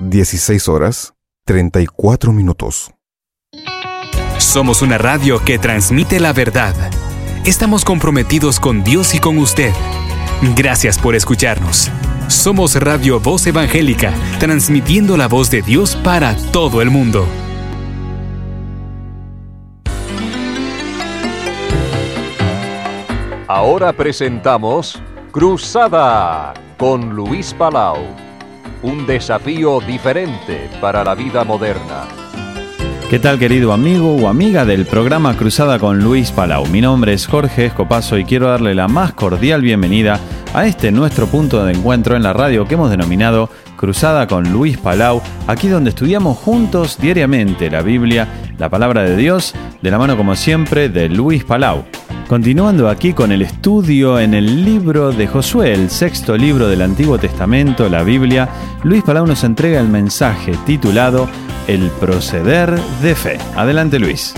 16:34. Somos una radio que transmite la verdad. Estamos comprometidos con Dios y con usted. Gracias por escucharnos. Somos Radio Voz Evangélica, transmitiendo la voz de Dios para todo el mundo. Ahora presentamos Cruzada con Luis Palau. Un desafío diferente para la vida moderna. ¿Qué tal, querido amigo o amiga del programa Cruzada con Luis Palau? Mi nombre es Jorge Escopazo y quiero darle la más cordial bienvenida a este nuestro punto de encuentro en la radio que hemos denominado Cruzada con Luis Palau, aquí donde estudiamos juntos diariamente la Biblia, la palabra de Dios, de la mano como siempre de Luis Palau. Continuando aquí con el estudio en el libro de Josué, el 6º libro del Antiguo Testamento, la Biblia, Luis Palau nos entrega el mensaje titulado El proceder de fe. Adelante, Luis.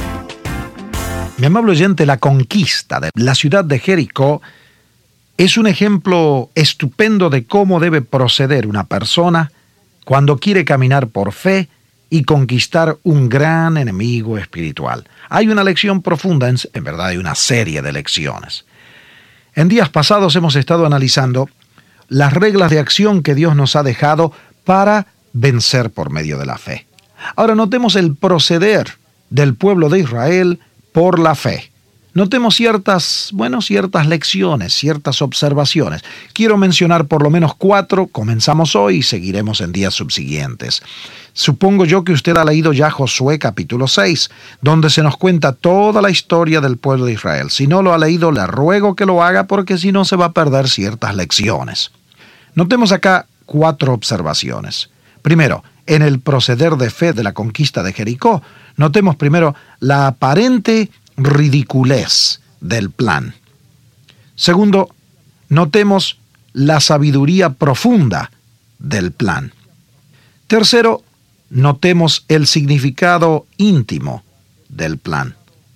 Mi amable oyente, la conquista de la ciudad de Jericó es un ejemplo estupendo de cómo debe proceder una persona cuando quiere caminar por fe y conquistar un gran enemigo espiritual. Hay una lección profunda, en verdad hay una serie de lecciones. En días pasados hemos estado analizando las reglas de acción que Dios nos ha dejado para vencer por medio de la fe. Ahora notemos el proceder del pueblo de Israel por la fe. Notemos ciertas lecciones, ciertas observaciones. Quiero mencionar por lo menos 4, comenzamos hoy y seguiremos en días subsiguientes. Supongo yo que usted ha leído ya Josué capítulo 6, donde se nos cuenta toda la historia del pueblo de Israel. Si no lo ha leído, le ruego que lo haga porque si no se va a perder ciertas lecciones. Notemos acá 4 observaciones. Primero, en el proceder de fe de la conquista de Jericó, notemos primero la aparente ridiculez del plan. Segundo, notemos la sabiduría profunda del plan. Tercero, notemos el significado íntimo del plan.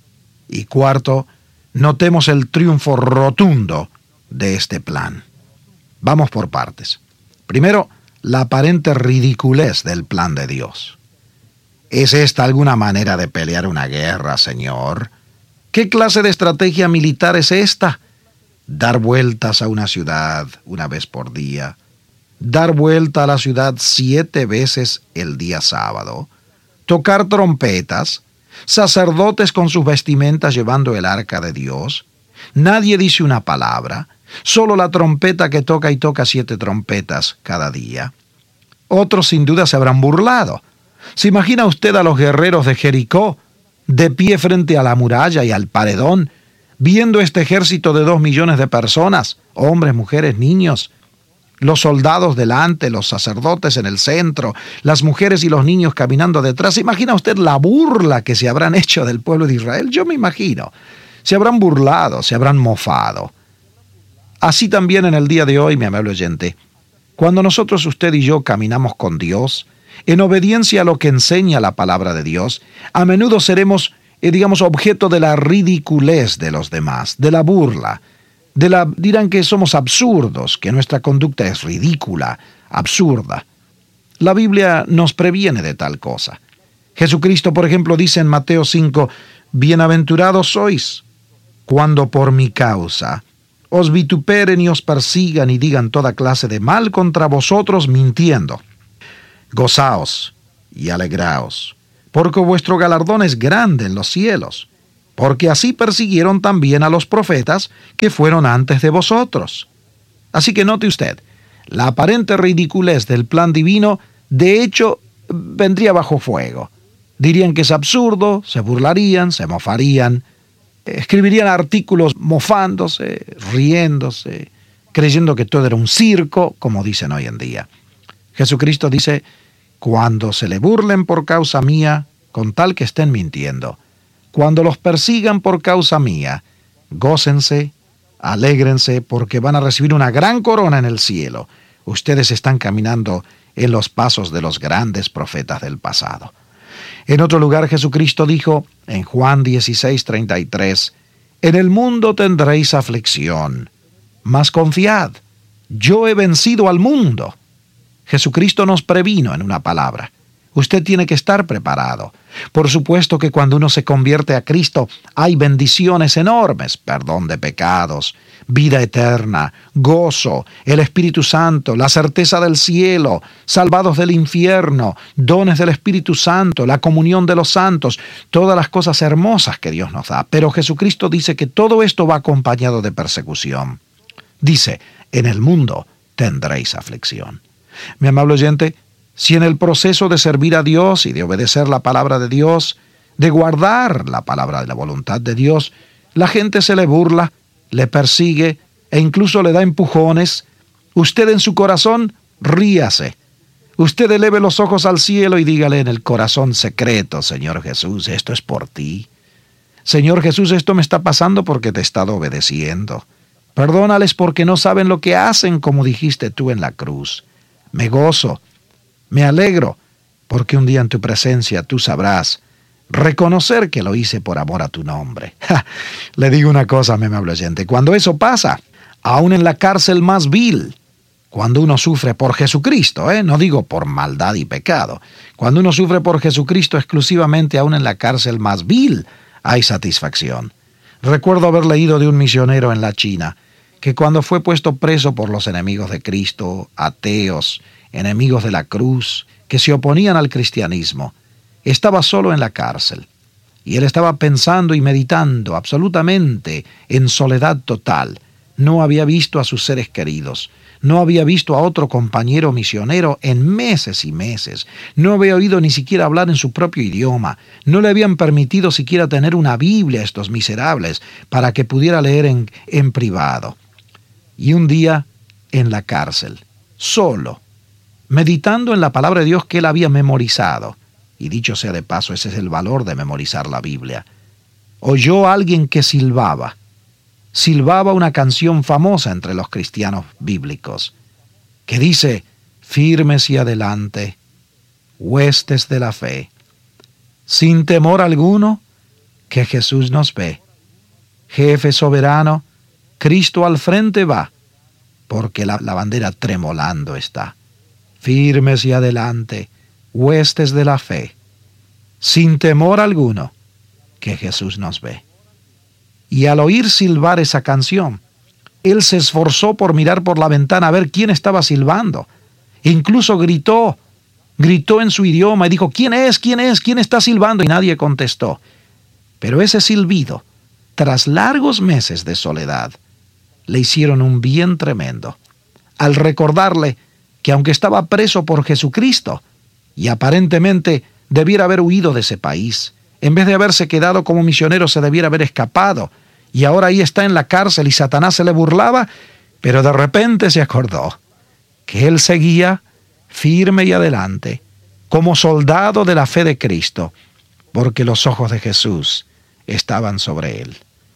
Y cuarto, notemos el triunfo rotundo de este plan. Vamos por partes. Primero, la aparente ridiculez del plan de Dios. ¿Es esta alguna manera de pelear una guerra, Señor? ¿Qué clase de estrategia militar es esta? Dar vueltas a una ciudad una vez por día. Dar vuelta a la ciudad 7 veces el día sábado. Tocar trompetas. Sacerdotes con sus vestimentas llevando el arca de Dios. Nadie dice una palabra. Solo la trompeta que toca y toca 7 trompetas cada día. Otros sin duda se habrán burlado. ¿Se imagina usted a los guerreros de Jericó de pie frente a la muralla y al paredón, viendo este ejército de 2 millones de personas, hombres, mujeres, niños, los soldados delante, los sacerdotes en el centro, las mujeres y los niños caminando detrás? ¿Se imagina usted la burla que se habrán hecho del pueblo de Israel? Yo me imagino. Se habrán burlado, se habrán mofado. Así también en el día de hoy, mi amable oyente, cuando nosotros, usted y yo, caminamos con Dios, en obediencia a lo que enseña la palabra de Dios, a menudo seremos, objeto de la ridiculez de los demás, de la burla, dirán que somos absurdos, que nuestra conducta es ridícula, absurda. La Biblia nos previene de tal cosa. Jesucristo, por ejemplo, dice en Mateo 5, «Bienaventurados sois, cuando por mi causa os vituperen y os persigan y digan toda clase de mal contra vosotros mintiendo. Gozaos y alegraos, porque vuestro galardón es grande en los cielos, porque así persiguieron también a los profetas que fueron antes de vosotros». Así que note usted, la aparente ridiculez del plan divino, de hecho, vendría bajo fuego. Dirían que es absurdo, se burlarían, se mofarían, escribirían artículos mofándose, riéndose, creyendo que todo era un circo, como dicen hoy en día. Jesucristo dice: cuando se le burlen por causa mía, con tal que estén mintiendo, cuando los persigan por causa mía, gócense, alégrense, porque van a recibir una gran corona en el cielo. Ustedes están caminando en los pasos de los grandes profetas del pasado. En otro lugar, Jesucristo dijo, en Juan 16:33, «En el mundo tendréis aflicción, mas confiad, yo he vencido al mundo». Jesucristo nos previno en una palabra. Usted tiene que estar preparado. Por supuesto que cuando uno se convierte a Cristo hay bendiciones enormes, perdón de pecados, vida eterna, gozo, el Espíritu Santo, la certeza del cielo, salvados del infierno, dones del Espíritu Santo, la comunión de los santos, todas las cosas hermosas que Dios nos da. Pero Jesucristo dice que todo esto va acompañado de persecución. Dice, en el mundo tendréis aflicción. Mi amable oyente, si en el proceso de servir a Dios y de obedecer la palabra de Dios, de guardar la palabra de la voluntad de Dios, la gente se le burla, le persigue e incluso le da empujones, usted en su corazón ríase. Usted eleve los ojos al cielo y dígale en el corazón secreto: Señor Jesús, esto es por ti. Señor Jesús, esto me está pasando porque te he estado obedeciendo. Perdónales porque no saben lo que hacen, como dijiste tú en la cruz. Me gozo, me alegro, porque un día en tu presencia tú sabrás reconocer que lo hice por amor a tu nombre. Le digo una cosa, mi amable oyente, cuando eso pasa, aún en la cárcel más vil, cuando uno sufre por Jesucristo, no digo por maldad y pecado, cuando uno sufre por Jesucristo exclusivamente, aún en la cárcel más vil, hay satisfacción. Recuerdo haber leído de un misionero en la China, que cuando fue puesto preso por los enemigos de Cristo, ateos, enemigos de la cruz, que se oponían al cristianismo, estaba solo en la cárcel. Y él estaba pensando y meditando absolutamente en soledad total. No había visto a sus seres queridos. No había visto a otro compañero misionero en meses y meses. No había oído ni siquiera hablar en su propio idioma. No le habían permitido siquiera tener una Biblia a estos miserables para que pudiera leer en privado. Y un día, en la cárcel, solo, meditando en la palabra de Dios que él había memorizado, y dicho sea de paso, ese es el valor de memorizar la Biblia, oyó a alguien que silbaba una canción famosa entre los cristianos bíblicos, que dice: firmes y adelante, huestes de la fe, sin temor alguno, que Jesús nos ve. Jefe soberano, Cristo al frente va, porque la bandera tremolando está. Firmes y adelante, huestes de la fe, sin temor alguno, que Jesús nos ve. Y al oír silbar esa canción, él se esforzó por mirar por la ventana a ver quién estaba silbando. Incluso gritó en su idioma y dijo: ¿Quién es? ¿Quién es? ¿Quién está silbando? Y nadie contestó. Pero ese silbido, tras largos meses de soledad, le hicieron un bien tremendo, al recordarle que aunque estaba preso por Jesucristo, y aparentemente debiera haber huido de ese país, en vez de haberse quedado como misionero se debiera haber escapado, y ahora ahí está en la cárcel y Satanás se le burlaba, pero de repente se acordó que él seguía firme y adelante, como soldado de la fe de Cristo, porque los ojos de Jesús estaban sobre él.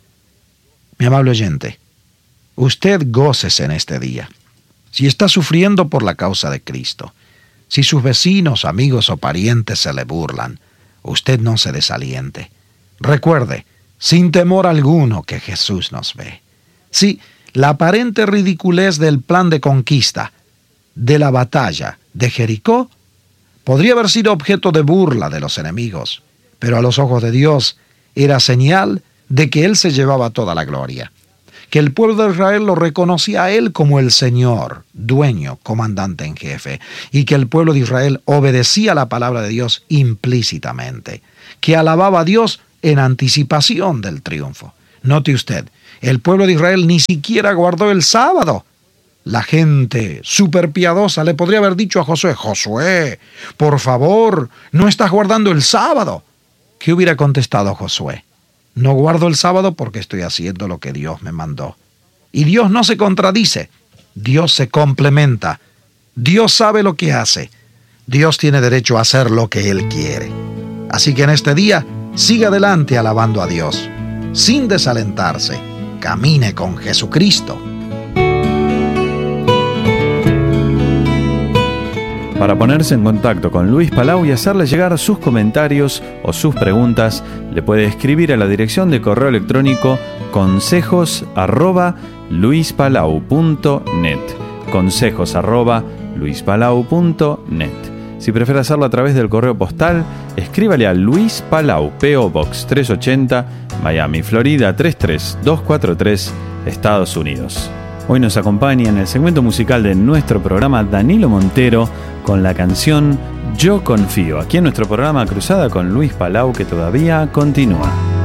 Mi amable oyente, usted gócese en este día. Si está sufriendo por la causa de Cristo, si sus vecinos, amigos o parientes se le burlan, usted no se desaliente. Recuerde, sin temor alguno, que Jesús nos ve. Sí, la aparente ridiculez del plan de conquista, de la batalla de Jericó, podría haber sido objeto de burla de los enemigos, pero a los ojos de Dios era señal de que Él se llevaba toda la gloria, que el pueblo de Israel lo reconocía a Él como el Señor, dueño, comandante en jefe, y que el pueblo de Israel obedecía la palabra de Dios implícitamente, que alababa a Dios en anticipación del triunfo. Note usted, el pueblo de Israel ni siquiera guardó el sábado. La gente súper piadosa le podría haber dicho a Josué: Josué, por favor, no estás guardando el sábado. ¿Qué hubiera contestado Josué? No guardo el sábado porque estoy haciendo lo que Dios me mandó. Y Dios no se contradice, Dios se complementa. Dios sabe lo que hace. Dios tiene derecho a hacer lo que Él quiere. Así que en este día, siga adelante alabando a Dios, sin desalentarse. Camine con Jesucristo. Para ponerse en contacto con Luis Palau y hacerle llegar sus comentarios o sus preguntas, le puede escribir a la dirección de correo electrónico consejos@luispalau.net. consejos@ luispalau.net. Si prefiere hacerlo a través del correo postal, escríbale a Luis Palau, P.O. Box 380, Miami, Florida 33243, Estados Unidos. Hoy nos acompaña en el segmento musical de nuestro programa Danilo Montero con la canción Yo Confío, aquí en nuestro programa Cruzada con Luis Palau, que todavía continúa.